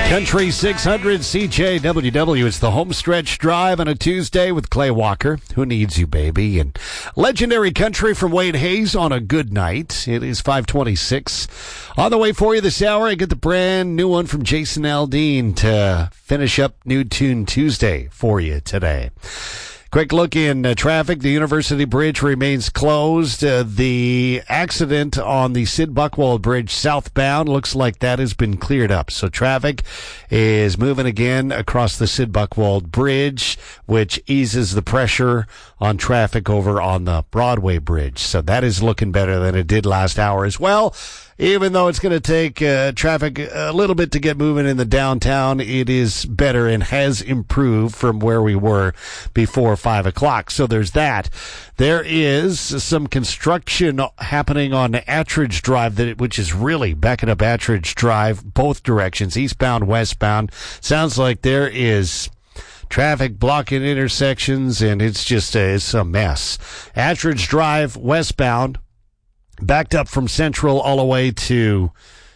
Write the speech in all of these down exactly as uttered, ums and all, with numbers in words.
Country six hundred C J W W. It's the home stretch drive on a Tuesday with Clay Walker. Who needs you, baby? And legendary country from Wade Hayes on a good night. It is five twenty-six. On the way for you this hour, I get the brand new one from Jason Aldean to finish up New Tune Tuesday for you today. Quick look in uh, traffic. The University Bridge remains closed. Uh, the accident on the Sid Buchwald Bridge southbound looks like that has been cleared up. So traffic is moving again across the Sid Buchwald Bridge, which eases the pressure on traffic over on the Broadway Bridge. So that is looking better than it did last hour as well. Even though it's going to take uh, traffic a little bit to get moving in the downtown, it is better and has improved from where we were before five o'clock. So there's that. There is some construction happening on Attridge Drive, that which is really backing up Attridge Drive both directions, eastbound, westbound. Sounds like there is traffic blocking intersections, and it's just a, it's a mess. Attridge Drive westbound, backed up from Central all the way to,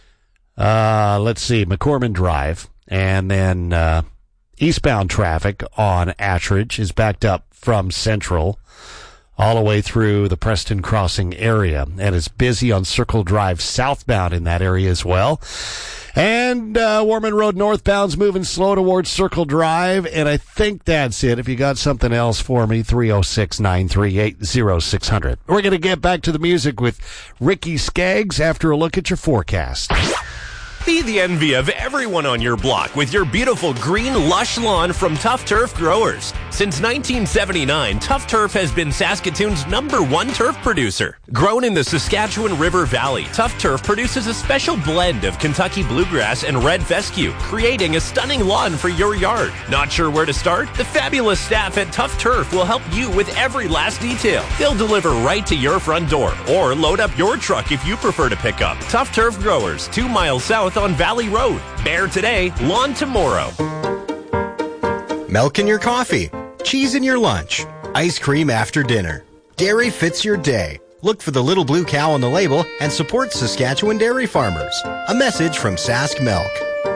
uh, let's see, McCormick Drive. And then uh, eastbound traffic on Attridge is backed up from Central all the way through the Preston Crossing area. And it's busy on Circle Drive southbound in that area as well. And uh, Warman Road northbound's moving slow towards Circle Drive, and I think that's it. If you got something else for me, three oh six, nine three eight, oh six hundred. We're going to get back to the music with Ricky Skaggs after a look at your forecast. Be the envy of everyone on your block with your beautiful green, lush lawn from Tough Turf Growers. Since nineteen seventy-nine, Tough Turf has been Saskatoon's number one turf producer. Grown in the Saskatchewan River Valley, Tough Turf produces a special blend of Kentucky bluegrass and red fescue, creating a stunning lawn for your yard. Not sure where to start? The fabulous staff at Tough Turf will help you with every last detail. They'll deliver right to your front door or load up your truck if you prefer to pick up. Tough Turf Growers, two miles south on Valley Road. Bear today, lawn tomorrow. Milk in your coffee, cheese in your lunch, ice cream after dinner. Dairy fits your day. Look for the little blue cow on the label and support Saskatchewan dairy farmers. A message from Sask Milk.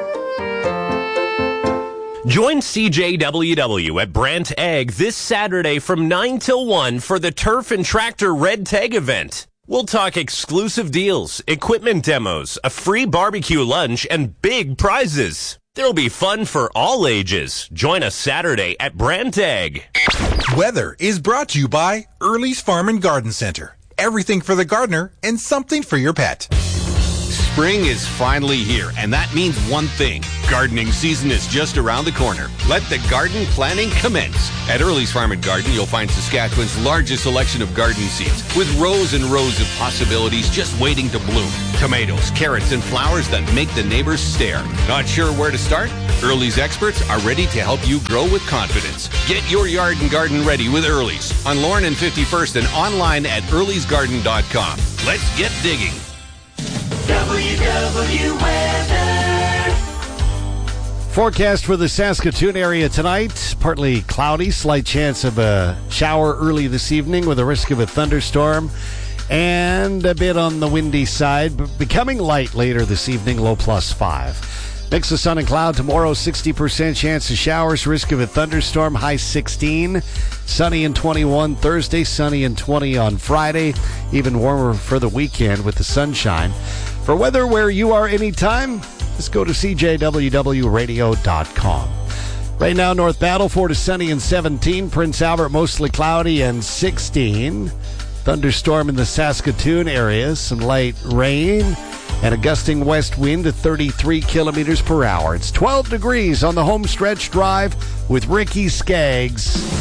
Join C J W W at Brant Ag this Saturday from nine till one for the Turf and Tractor Red Tag event. We'll talk exclusive deals, equipment demos, a free barbecue lunch, and big prizes. There'll be fun for all ages. Join us Saturday at Brant Ag. Weather is brought to you by Early's Farm and Garden Center. Everything for the gardener and something for your pet. Spring is finally here, and that means one thing. Gardening season is just around the corner. Let the garden planning commence. At Early's Farm and Garden, you'll find Saskatchewan's largest selection of garden seeds, with rows and rows of possibilities just waiting to bloom. Tomatoes, carrots, and flowers that make the neighbors stare. Not sure where to start? Early's experts are ready to help you grow with confidence. Get your yard and garden ready with Early's on Lorne and fifty-first and online at earlys garden dot com. Let's get digging. W W Weather. Forecast for the Saskatoon area tonight, partly cloudy, slight chance of a shower early this evening with a risk of a thunderstorm, and a bit on the windy side, but becoming light later this evening, low plus five. Mix of sun and cloud tomorrow, sixty percent chance of showers, risk of a thunderstorm, high sixteen. Sunny and twenty-one Thursday, sunny and twenty on Friday. Even warmer for the weekend with the sunshine. For weather where you are anytime, just go to C J W W radio dot com. Right now, North Battleford is sunny and seventeen. Prince Albert mostly cloudy and sixteen. Thunderstorm in the Saskatoon area, some light rain, and a gusting west wind at thirty-three kilometers per hour. It's twelve degrees on the home stretch drive with Ricky Skaggs.